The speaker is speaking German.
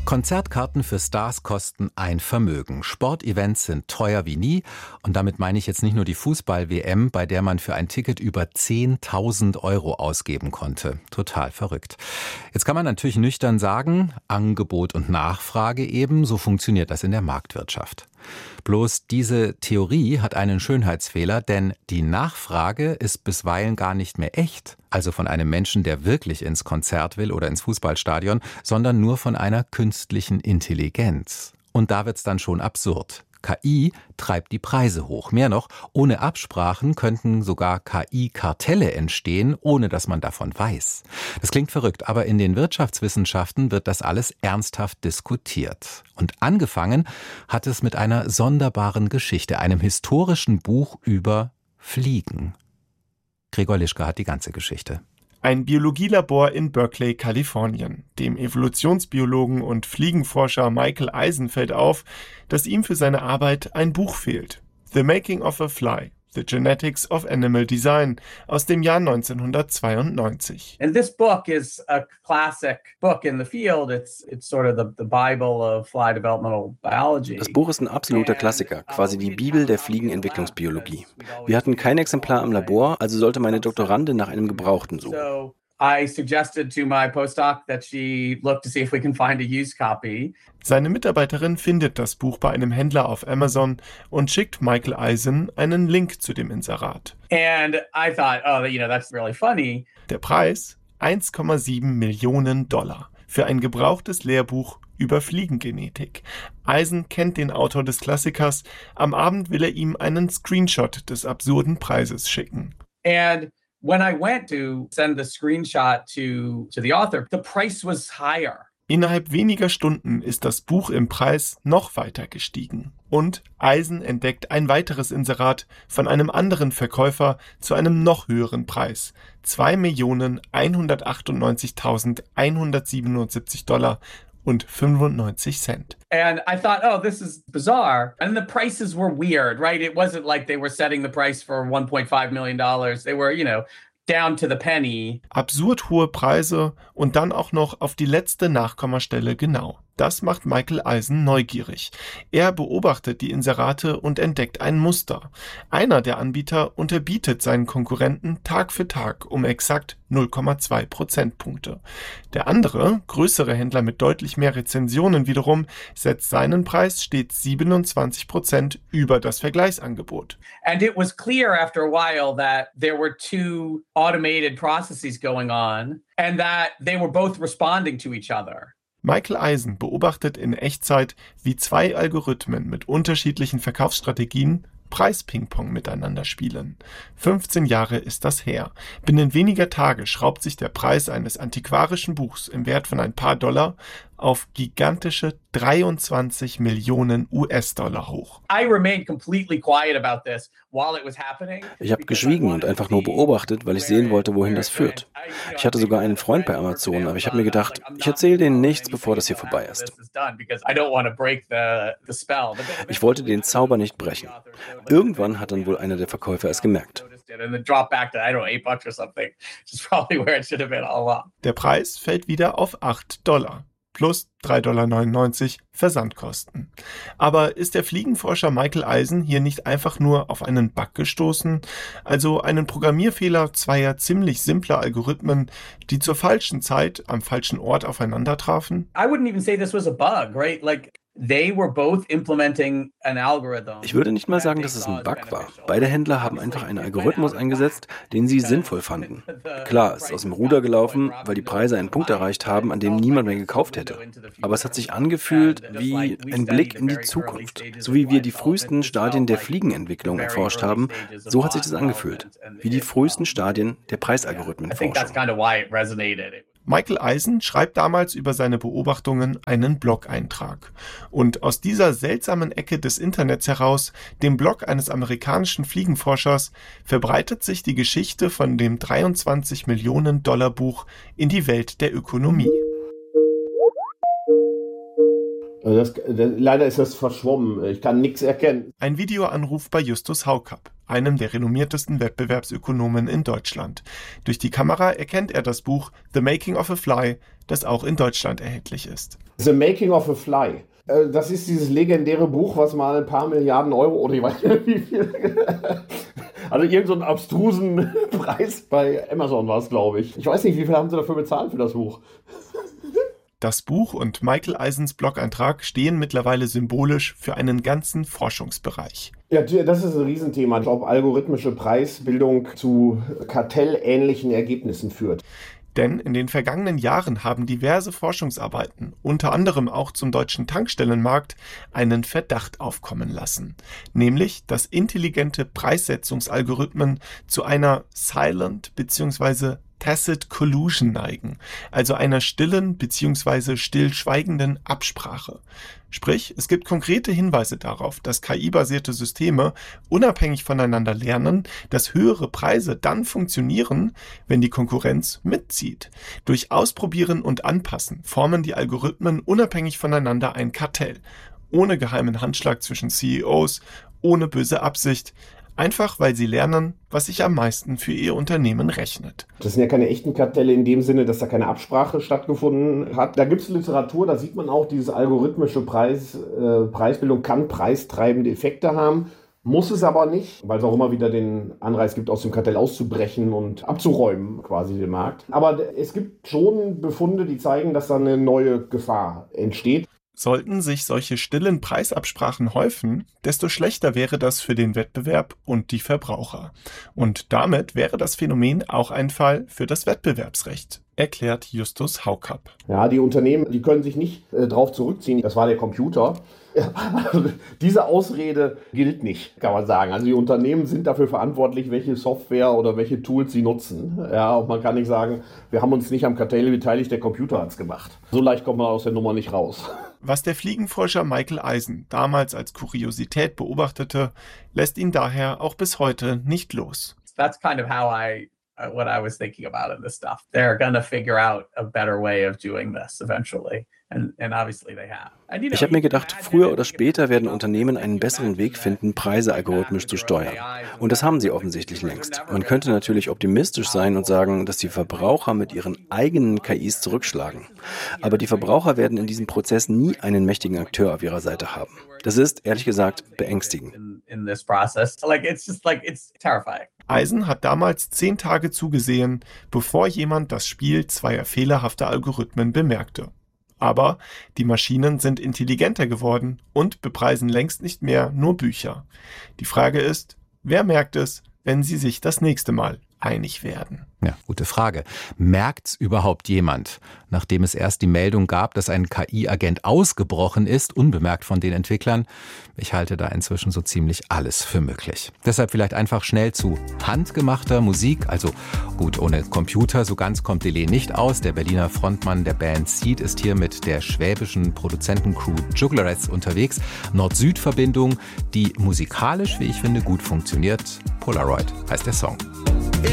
Konzertkarten für Stars kosten ein Vermögen. Sportevents sind teuer wie nie. Und damit meine ich jetzt nicht nur die Fußball-WM, bei der man für ein Ticket über 10.000 Euro ausgeben konnte. Total verrückt. Jetzt kann man natürlich nüchtern sagen, Angebot und Nachfrage eben, so funktioniert das in der Marktwirtschaft. Bloß diese Theorie hat einen Schönheitsfehler, denn die Nachfrage ist bisweilen gar nicht mehr echt, also von einem Menschen, der wirklich ins Konzert will oder ins Fußballstadion, sondern nur von einer künstlichen Intelligenz. Und da wird's dann schon absurd. KI treibt die Preise hoch. Mehr noch, ohne Absprachen könnten sogar KI-Kartelle entstehen, ohne dass man davon weiß. Das klingt verrückt, aber in den Wirtschaftswissenschaften wird das alles ernsthaft diskutiert. Und angefangen hat es mit einer sonderbaren Geschichte, einem historischen Buch über Fliegen. Gregor Lischka hat die ganze Geschichte. Ein Biologielabor in Berkeley, Kalifornien. Dem Evolutionsbiologen und Fliegenforscher Michael Eisen fällt auf, dass ihm für seine Arbeit ein Buch fehlt. The Making of a Fly. The Genetics of Animal Design aus dem Jahr 1992. And this book is a classic book in the field. It's sort of the Bible of fly developmental biology. Das Buch ist ein absoluter Klassiker, quasi die Bibel der Fliegenentwicklungsbiologie. Wir hatten kein Exemplar im Labor, also sollte meine Doktorandin nach einem Gebrauchten suchen. I suggested to my postdoc that she look to see if we can find a used copy. Seine Mitarbeiterin findet das Buch bei einem Händler auf Amazon und schickt Michael Eisen einen Link zu dem Inserat. And I thought, that's really funny. Der Preis? 1,7 Millionen $. Für ein gebrauchtes Lehrbuch über Fliegengenetik. Eisen kennt den Autor des Klassikers. Am Abend will er ihm einen Screenshot des absurden Preises schicken. And when I went to send the screenshot to the author, the price was higher. Innerhalb weniger Stunden ist das Buch im Preis noch weiter gestiegen. Und Eisen entdeckt ein weiteres Inserat von einem anderen Verkäufer zu einem noch höheren Preis. 2.198.177 $ und 95 Cent. And I thought, this is bizarre. And the prices were weird, right? It wasn't like they were setting the price for $1.5 million. They were, down to the penny. Absurd hohe Preise und dann auch noch auf die letzte Nachkommastelle genau. Das macht Michael Eisen neugierig. Er beobachtet die Inserate und entdeckt ein Muster. Einer der Anbieter unterbietet seinen Konkurrenten Tag für Tag um exakt 0,2 Prozentpunkte. Der andere, größere Händler mit deutlich mehr Rezensionen wiederum, setzt seinen Preis stets 27% über das Vergleichsangebot. And it was clear after a while that there were two automated processes going on and that they were both responding to each other. Michael Eisen beobachtet in Echtzeit, wie zwei Algorithmen mit unterschiedlichen Verkaufsstrategien Preis-Ping-Pong miteinander spielen. 15 Jahre ist das her. Binnen weniger Tage schraubt sich der Preis eines antiquarischen Buchs im Wert von ein paar $, auf gigantische 23 Millionen US-Dollar hoch. I remained completely quiet about this while it was happening. Ich habe geschwiegen und einfach nur beobachtet, weil ich sehen wollte, wohin das führt. Ich hatte sogar einen Freund bei Amazon, aber ich habe mir gedacht, ich erzähle denen nichts, bevor das hier vorbei ist. Ich wollte den Zauber nicht brechen. Irgendwann hat dann wohl einer der Verkäufer es gemerkt. Der Preis fällt wieder auf $8. Plus 3,99 $ Versandkosten. Aber ist der Fliegenforscher Michael Eisen hier nicht einfach nur auf einen Bug gestoßen? Also einen Programmierfehler zweier ziemlich simpler Algorithmen, die zur falschen Zeit am falschen Ort aufeinander trafen? I wouldn't even say this was a bug, right? They were both implementing an algorithm. Ich würde nicht mal sagen, dass es ein Bug war. Beide Händler haben einfach einen Algorithmus eingesetzt, den sie sinnvoll fanden. Klar, es ist aus dem Ruder gelaufen, weil die Preise einen Punkt erreicht haben, an dem niemand mehr gekauft hätte. Aber es hat sich angefühlt wie ein Blick in die Zukunft. So wie wir die frühesten Stadien der Fliegenentwicklung erforscht haben, so hat sich das angefühlt. Wie die frühesten Stadien der Preisalgorithmenforschung. Michael Eisen schreibt damals über seine Beobachtungen einen Blog-Eintrag. Und aus dieser seltsamen Ecke des Internets heraus, dem Blog eines amerikanischen Fliegenforschers, verbreitet sich die Geschichte von dem 23 Millionen $ Buch in die Welt der Ökonomie. Leider ist das verschwommen. Ich kann nichts erkennen. Ein Videoanruf bei Justus Haukapp. einem der renommiertesten Wettbewerbsökonomen in Deutschland. Durch die Kamera erkennt er das Buch The Making of a Fly, das auch in Deutschland erhältlich ist. The Making of a Fly. Das ist dieses legendäre Buch, was mal ein paar Milliarden Euro oder ich weiß nicht wie viel. Also irgend so einen abstrusen Preis bei Amazon war es, glaube ich. Ich weiß nicht, wie viel haben sie dafür bezahlt für das Buch? Das Buch und Michael Eisens Blog-Eintrag stehen mittlerweile symbolisch für einen ganzen Forschungsbereich. Ja, das ist ein Riesenthema, ob algorithmische Preisbildung zu kartellähnlichen Ergebnissen führt. Denn in den vergangenen Jahren haben diverse Forschungsarbeiten, unter anderem auch zum deutschen Tankstellenmarkt, einen Verdacht aufkommen lassen. Nämlich, dass intelligente Preissetzungsalgorithmen zu einer Silent bzw. Tacit Collusion neigen, also einer stillen bzw. stillschweigenden Absprache. Sprich, es gibt konkrete Hinweise darauf, dass KI-basierte Systeme unabhängig voneinander lernen, dass höhere Preise dann funktionieren, wenn die Konkurrenz mitzieht. Durch Ausprobieren und Anpassen formen die Algorithmen unabhängig voneinander ein Kartell, ohne geheimen Handschlag zwischen CEOs, ohne böse Absicht, einfach weil sie lernen, was sich am meisten für ihr Unternehmen rechnet. Das sind ja keine echten Kartelle in dem Sinne, dass da keine Absprache stattgefunden hat. Da gibt es Literatur, da sieht man auch, diese algorithmische Preisbildung kann preistreibende Effekte haben. Muss es aber nicht, weil es auch immer wieder den Anreiz gibt, aus dem Kartell auszubrechen und abzuräumen, quasi den Markt. Aber es gibt schon Befunde, die zeigen, dass da eine neue Gefahr entsteht. Sollten sich solche stillen Preisabsprachen häufen, desto schlechter wäre das für den Wettbewerb und die Verbraucher. Und damit wäre das Phänomen auch ein Fall für das Wettbewerbsrecht, erklärt Justus Haukapp. Ja, die Unternehmen, die können sich nicht drauf zurückziehen, das war der Computer. Ja, also diese Ausrede gilt nicht, kann man sagen. Also die Unternehmen sind dafür verantwortlich, welche Software oder welche Tools sie nutzen. Ja, und man kann nicht sagen, wir haben uns nicht am Kartell beteiligt, der Computer hat es gemacht. So leicht kommt man aus der Nummer nicht raus. Was der Fliegenforscher Michael Eisen damals als Kuriosität beobachtete, lässt ihn daher auch bis heute nicht los. That's kind of what I was thinking about in this stuff. They're gonna figure out a better way of doing this eventually. And obviously they have. Ich habe mir gedacht, früher oder später werden Unternehmen einen besseren Weg finden, Preise algorithmisch zu steuern. Und das haben sie offensichtlich längst. Man könnte natürlich optimistisch sein und sagen, dass die Verbraucher mit ihren eigenen KIs zurückschlagen. Aber die Verbraucher werden in diesem Prozess nie einen mächtigen Akteur auf ihrer Seite haben. Das ist, ehrlich gesagt, beängstigend. Eisen hat damals 10 Tage zugesehen, bevor jemand das Spiel zweier fehlerhafter Algorithmen bemerkte. Aber die Maschinen sind intelligenter geworden und bepreisen längst nicht mehr nur Bücher. Die Frage ist, wer merkt es, wenn sie sich das nächste Mal einig werden? Ja, gute Frage. Merkt's überhaupt jemand, nachdem es erst die Meldung gab, dass ein KI-Agent ausgebrochen ist, unbemerkt von den Entwicklern? Ich halte da inzwischen so ziemlich alles für möglich. Deshalb vielleicht einfach schnell zu handgemachter Musik. Also gut, ohne Computer, so ganz kommt Lele nicht aus. Der Berliner Frontmann der Band Seed ist hier mit der schwäbischen Produzentencrew Juglarettes unterwegs. Nord-Süd-Verbindung, die musikalisch, wie ich finde, gut funktioniert. Polaroid heißt der Song.